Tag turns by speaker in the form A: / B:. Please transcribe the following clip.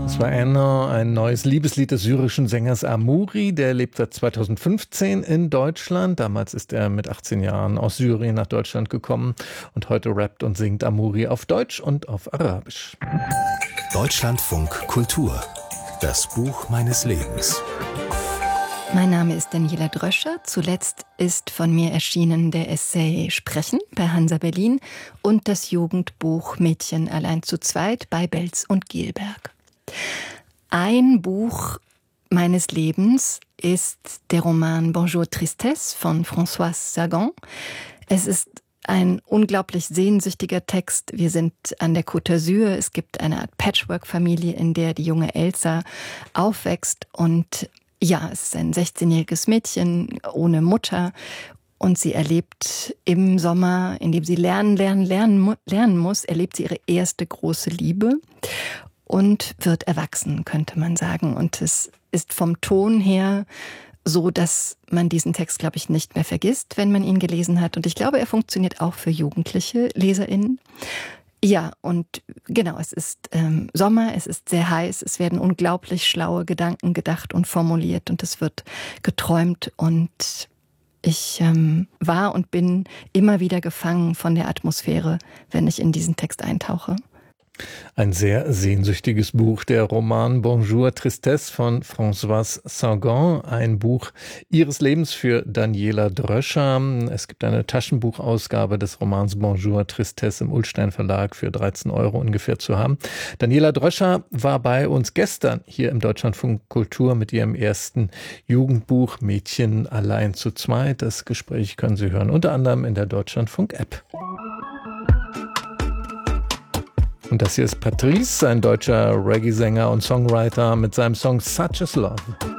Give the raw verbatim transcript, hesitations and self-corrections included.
A: Das war Anna, ein neues Liebeslied des syrischen Sängers Amoury. Der lebt seit zweitausendfünfzehn in Deutschland. Damals ist er mit achtzehn Jahren aus Syrien nach Deutschland gekommen. Und heute rappt und singt Amoury auf Deutsch und auf Arabisch.
B: Deutschlandfunk Kultur. Das Buch meines Lebens.
C: Mein Name ist Daniela Dröscher. Zuletzt ist von mir erschienen der Essay Sprechen bei Hansa Berlin und das Jugendbuch Mädchen allein zu zweit bei Belz und Gielberg. Ein Buch meines Lebens ist der Roman Bonjour Tristesse von Françoise Sagan. Es ist ein unglaublich sehnsüchtiger Text. Wir sind an der Côte d'Azur. Es gibt eine Art Patchwork-Familie, in der die junge Elsa aufwächst. Und ja, es ist ein sechzehnjähriges Mädchen ohne Mutter. Und sie erlebt im Sommer, in dem sie lernen, lernen, lernen, lernen muss, erlebt sie ihre erste große Liebe. Und wird erwachsen, könnte man sagen. Und es ist vom Ton her so, dass man diesen Text, glaube ich, nicht mehr vergisst, wenn man ihn gelesen hat. Und ich glaube, er funktioniert auch für jugendliche LeserInnen. Ja, und genau, es ist ähm, Sommer, es ist sehr heiß, es werden unglaublich schlaue Gedanken gedacht und formuliert und es wird geträumt. Und ich ähm, war und bin immer wieder gefangen von der Atmosphäre, wenn ich in diesen Text eintauche.
A: Ein sehr sehnsüchtiges Buch, der Roman Bonjour Tristesse von Françoise Sagan, ein Buch ihres Lebens für Daniela Dröscher. Es gibt eine Taschenbuchausgabe des Romans Bonjour Tristesse im Ullstein Verlag für dreizehn Euro ungefähr zu haben. Daniela Dröscher war bei uns gestern hier im Deutschlandfunk Kultur mit ihrem ersten Jugendbuch Mädchen allein zu zweit. Das Gespräch können Sie hören, unter anderem in der Deutschlandfunk-App. Und das hier ist Patrice, ein deutscher Reggae-Sänger und Songwriter mit seinem Song Such Is Love.